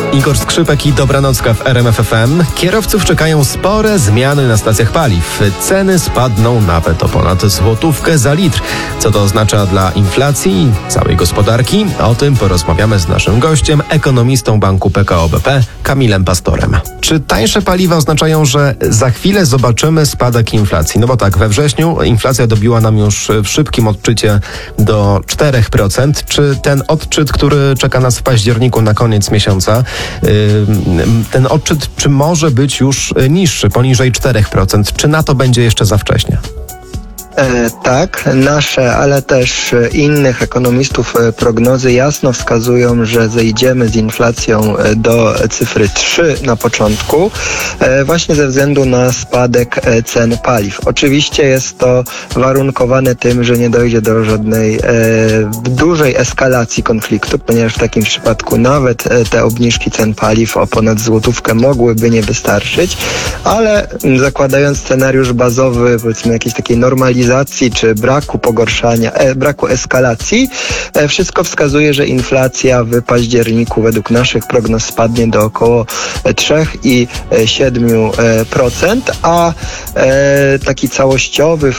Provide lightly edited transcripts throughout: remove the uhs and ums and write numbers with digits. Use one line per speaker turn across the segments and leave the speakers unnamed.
Igor Skrzypek i Dobranocka w RMF FM. Kierowców czekają spore zmiany na stacjach paliw. Ceny spadną nawet o ponad złotówkę za litr. Co to oznacza dla inflacji i całej gospodarki? O tym porozmawiamy z naszym gościem, ekonomistą Banku PKO BP, Kamilem Pastorem. Czy tańsze paliwa oznaczają, że za chwilę zobaczymy spadek inflacji? No bo tak, we wrześniu inflacja dobiła nam już w szybkim odczycie do 4%. Czy ten odczyt, który czeka nas w październiku na koniec miesiąca, ten odczyt czy może być już niższy, poniżej 4%? Czy na to będzie jeszcze za wcześnie?
Tak, nasze, ale też innych ekonomistów prognozy jasno wskazują, że zejdziemy z inflacją do cyfry 3 na początku, właśnie ze względu na spadek cen paliw. Oczywiście jest to warunkowane tym, że nie dojdzie do żadnej dużej eskalacji konfliktu, ponieważ w takim przypadku nawet te obniżki cen paliw o ponad złotówkę mogłyby nie wystarczyć, ale zakładając scenariusz bazowy, powiedzmy jakiejś takiej normalizacji czy braku eskalacji, wszystko wskazuje, że inflacja w październiku według naszych prognoz spadnie do około 3,7%, a taki całościowy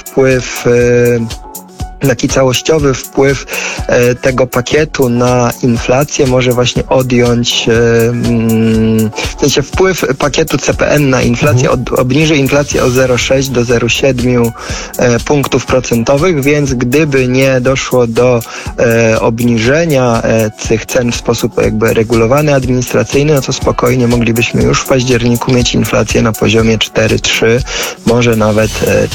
wpływ tego pakietu na inflację może właśnie odjąć, w sensie wpływ pakietu CPN na inflację obniży inflację o 0,6 do 0,7 punktów procentowych, więc gdyby nie doszło do obniżenia tych cen w sposób jakby regulowany, administracyjny, no to spokojnie moglibyśmy już w październiku mieć inflację na poziomie 4,3, może nawet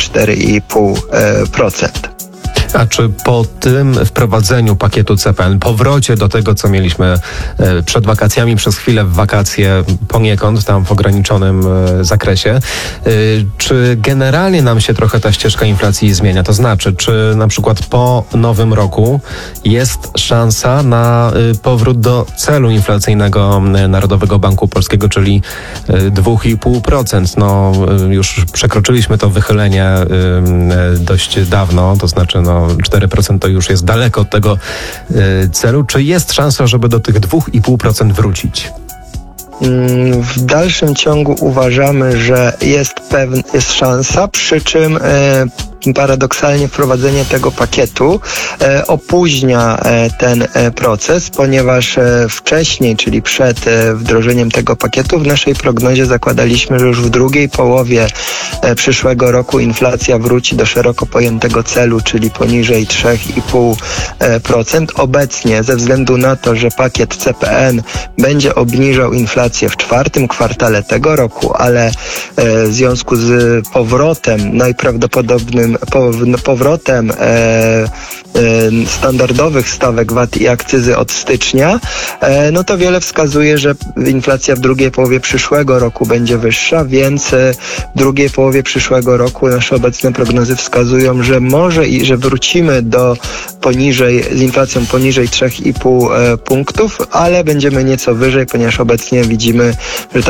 4,5%.
A czy po tym wprowadzeniu pakietu CPN, powrocie do tego, co mieliśmy przed wakacjami, przez chwilę w wakacje poniekąd, tam w ograniczonym zakresie, czy generalnie nam się trochę ta ścieżka inflacji zmienia? To znaczy, czy na przykład po nowym roku jest szansa na powrót do celu inflacyjnego Narodowego Banku Polskiego, czyli 2,5%? No, już przekroczyliśmy to wychylenie dość dawno, to znaczy 4% to już jest daleko od tego celu. Czy jest szansa, żeby do tych 2,5% wrócić?
W dalszym ciągu uważamy, że jest szansa, przy czym paradoksalnie wprowadzenie tego pakietu opóźnia ten proces, ponieważ wcześniej, czyli przed wdrożeniem tego pakietu, w naszej prognozie zakładaliśmy, że już w drugiej połowie przyszłego roku inflacja wróci do szeroko pojętego celu, czyli poniżej 3,5%. Obecnie, ze względu na to, że pakiet CPN będzie obniżał inflację w czwartym kwartale tego roku, ale w związku z powrotem, najprawdopodobnym powrotem standardowych stawek VAT i akcyzy od stycznia, no to wiele wskazuje, że inflacja w drugiej połowie przyszłego roku będzie wyższa, więc w drugiej połowie przyszłego roku nasze obecne prognozy wskazują, że może i że wrócimy z inflacją poniżej 3,5 punktów, ale będziemy nieco wyżej, ponieważ obecnie widzimy, że